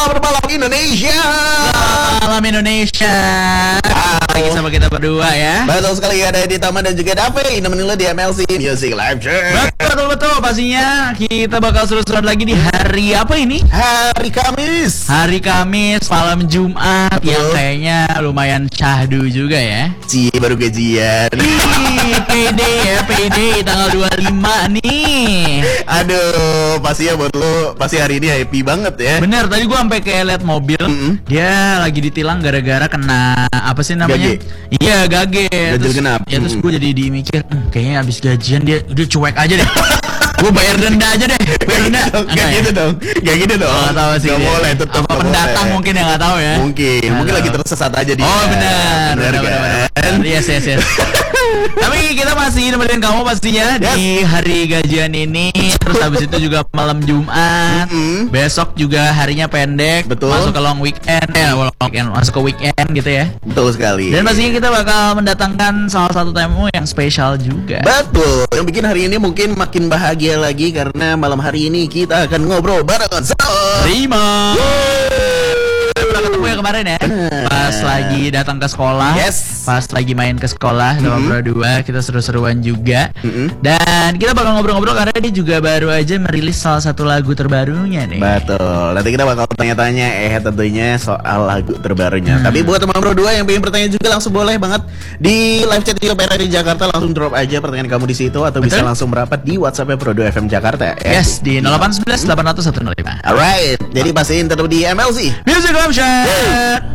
Selamat malam Indonesia. Malam Indonesia. Lagi sama kita berdua ya. Betul sekali, ada di Taman dan juga Dave nemenin lo di MLC Music Live Show. Betul pastinya kita bakal seru-seruan lagi di hari apa ini? Hari Kamis. Hari Kamis, malam Jumat. Betul. Yang kayaknya lumayan syahdu juga ya. Cie, baru gajian. PD ya, PD tanggal 25 nih. Aduh, pastinya buat lo pasti hari ini happy banget ya. Bener, tadi gua sampai kayak liat mobil, dia lagi ditilang gara-gara kena apa sih namanya? Gage. Iya, gage. Ganjil genap. Ya terus gue jadi dimikir, kayaknya abis gajian dia udah cuek aja deh. Gue bayar denda aja deh, bayar denda. Gak gitu dong, gak gitu dong. Gak tahu sih. Gak dia. boleh, tetap apa pendatang boleh. mungkin yang gak tahu ya. Mungkin lagi tersesat aja dia. Oh benar kan? Yes. Tapi kita masih nemenin kamu pastinya di hari gajian ini. Terus habis itu juga malam Jumat. Besok juga harinya pendek. Betul. Masuk ke long weekend. Masuk ke weekend gitu ya. Betul sekali. Dan pastinya kita bakal mendatangkan salah satu tamu yang spesial juga. Betul. Yang bikin hari ini mungkin makin bahagia lagi karena malam hari ini kita akan ngobrol bareng sama Rima. Udah ketemu ya kemarin ya. Pas lagi datang ke sekolah. Yes. Pas lagi main ke sekolah sama berdua, kita seru-seruan juga. Dan kita bakal ngobrol-ngobrol karena dia juga baru aja merilis salah satu lagu terbarunya nih. Betul. Nanti kita bakal tanya-tanya tentunya soal lagu terbarunya. Tapi buat teman berdua yang pengen bertanya juga langsung boleh banget di live chat YouTube RRI Jakarta, langsung drop aja pertanyaan kamu di situ atau bisa langsung merapat di WhatsApp Pro 2 FM Jakarta. Yes, di 0811 800 105. Alright. Jadi pastiin tetap di MLC Music Live Show.